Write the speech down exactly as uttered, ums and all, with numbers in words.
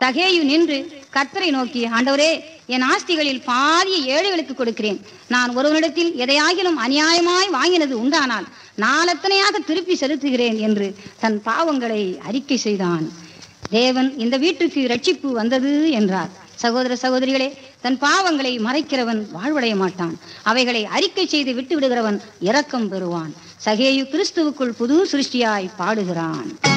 சகேயு நின்று கர்த்தரை நோக்கி, ஆண்டவரே, என் ஆஸ்திகளில் பாதியை ஏழைகளுக்கு கொடுக்கிறேன். நான் ஒருவனிடத்தில் எதையாகிலும் அநியாயமாய் வாங்கினது உண்டானால் நாளத்தனையாக திருப்பி செலுத்துகிறேன் என்று தன் பாவங்களை அறிக்கை செய்தான். தேவன் இந்த வீட்டுக்கு இரட்சிப்பு வந்தது என்றார். சகோதர சகோதரிகளே, தன் பாவங்களை மறைக்கிறவன் வாழ்வடைய மாட்டான். அவைகளை அறிக்கை செய்து விட்டு விடுகிறவன் இரக்கம் பெறுவான். சகேயு கிறிஸ்துவுக்குள் புது சிருஷ்டியாய் பாடுகிறான்.